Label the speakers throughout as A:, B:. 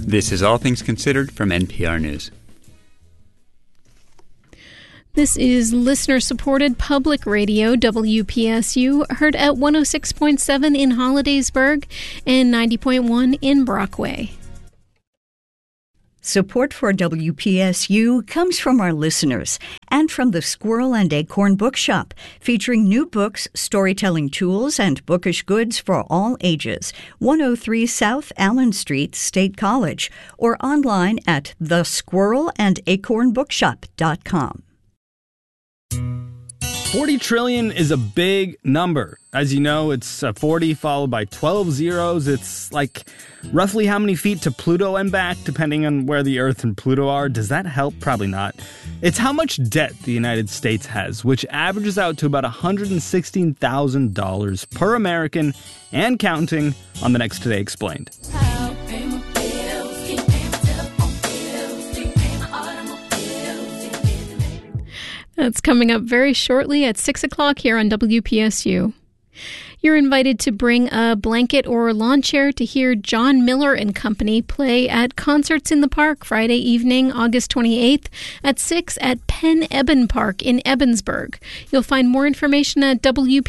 A: This is All Things Considered from NPR News.
B: This is listener-supported public radio, WPSU, heard at 106.7 in Hollidaysburg and 90.1 in Brockway.
C: Support for WPSU comes from our listeners and from the Squirrel and Acorn Bookshop, featuring new books, storytelling tools, and bookish goods for all ages. 103 South Allen Street, State College, or online at thesquirrelandacornbookshop.com.
D: 40 trillion is a big number. As you know, it's 40 followed by 12 zeros. It's like roughly how many feet to Pluto and back, depending on where the Earth and Pluto are. Does that help? Probably not. It's how much debt the United States has, which averages out to about $116,000 per American and counting on the next Today Explained.
B: That's coming up very shortly at 6 o'clock here on WPSU. You're invited to bring a blanket or lawn chair to hear John Miller and Company play at Concerts in the Park Friday evening, August 28th at 6 at Penn Eben Park in Ebensburg. You'll find more information at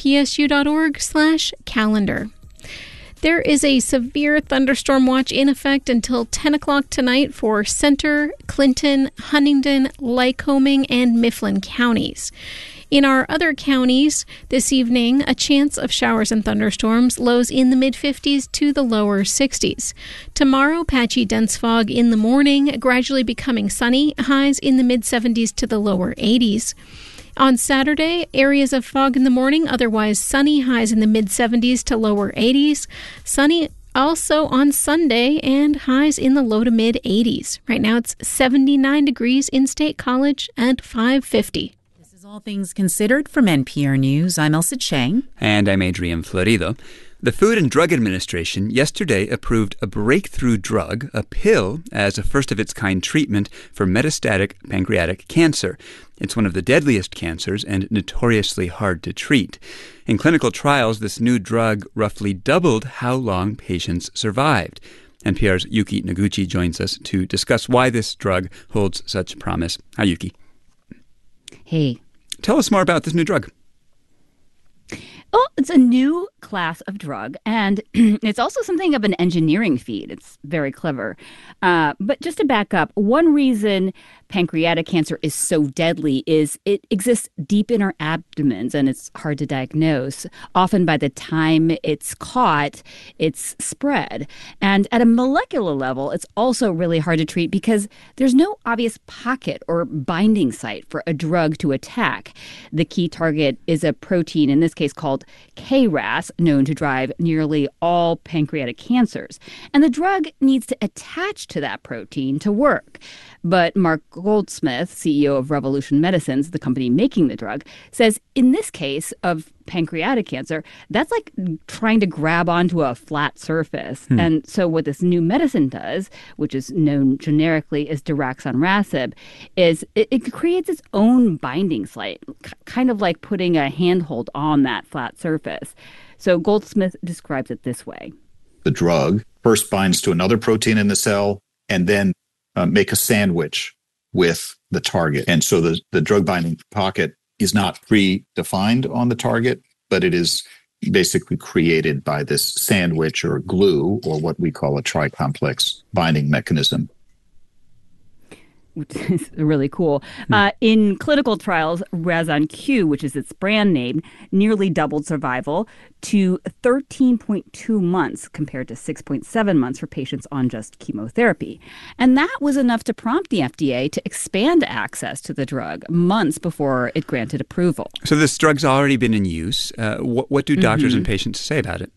B: wpsu.org/calendar. There is a severe thunderstorm watch in effect until 10 o'clock tonight for Center, Clinton, Huntingdon, Lycoming, and Mifflin counties. In our other counties this evening, a chance of showers and thunderstorms, lows in the mid-50s to the lower 60s. Tomorrow, patchy dense fog in the morning, gradually becoming sunny, highs in the mid-70s to the lower 80s. On Saturday, areas of fog in the morning, otherwise sunny, highs in the mid-70s to lower 80s. Sunny also on Sunday and highs in the low to mid-80s. Right now it's 79 degrees in State College at 5:50.
E: This is All Things Considered from NPR News. I'm Elsa Chang.
A: And I'm Adrian Florido. The Food and Drug Administration yesterday approved a breakthrough drug, a pill, as a first-of-its-kind treatment for metastatic pancreatic cancer. It's one of the deadliest cancers and notoriously hard to treat. In clinical trials, this new drug roughly doubled how long patients survived. NPR's Yuki Noguchi joins us to discuss why this drug holds such promise. Hi, Yuki.
F: Hey.
A: Tell us more about this new drug.
F: Well, it's a new class of drug, and it's also something of an engineering feat. It's very clever. But just to back up, one reason pancreatic cancer is so deadly is it exists deep in our abdomens, and it's hard to diagnose. Often by the time it's caught, it's spread. And at a molecular level, it's also really hard to treat because there's no obvious pocket or binding site for a drug to attack. The key target is a protein, in this case called KRAS, known to drive nearly all pancreatic cancers. And the drug needs to attach to that protein to work. But Mark Goldsmith, CEO of Revolution Medicines, the company making the drug, says in this case of pancreatic cancer, that's like trying to grab onto a flat surface. And so what this new medicine does, which is known generically as daraxonrasib, is it creates its own binding site, kind of like putting a handhold on that flat surface. So Goldsmith describes it this way.
G: The drug first binds to another protein in the cell and then make a sandwich with the target. And so the drug binding pocket is not predefined on the target, but it is basically created by this sandwich or glue, or what we call a tricomplex binding mechanism.
F: Which is really cool. In clinical trials, Razon-Q, which is its brand name, nearly doubled survival to 13.2 months compared to 6.7 months for patients on just chemotherapy. And that was enough to prompt the FDA to expand access to the drug months before it granted approval.
A: So this drug's already been in use. What do doctors and patients say about it?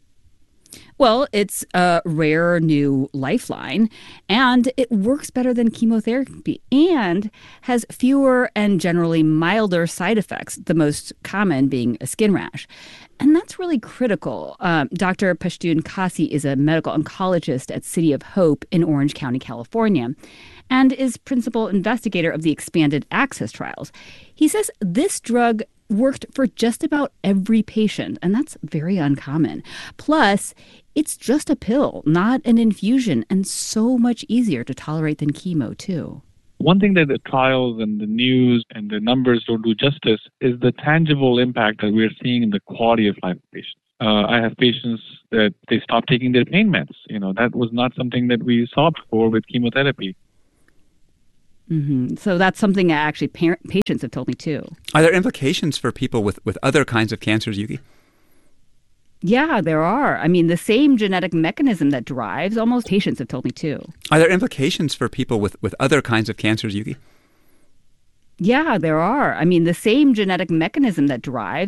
F: Well, it's a rare new lifeline, and it works better than chemotherapy and has fewer and generally milder side effects, the most common being a skin rash. And that's really critical. Dr. Pashtun Kasi is a medical oncologist at City of Hope in Orange County, California, and is principal investigator of the expanded access trials. He says this drug worked for just about every patient, and that's very uncommon. Plus, it's just a pill, not an infusion, and so much easier to tolerate than chemo, too.
H: One thing that the trials and the news and the numbers don't do justice is the tangible impact that we're seeing in the quality of life of patients. I have patients that they stop taking their pain meds. That was not something that we saw before with chemotherapy.
F: Mm-hmm. So that's something actually patients have told me, too.
A: Are there implications for people with other kinds of cancers, Yuki?
F: Yeah, there are. I mean, the same genetic mechanism that drives almost patients have told me, too.
A: Are there implications for people with other kinds of cancers, Yuki?
F: Yeah, there are. I mean, the same genetic mechanism that drives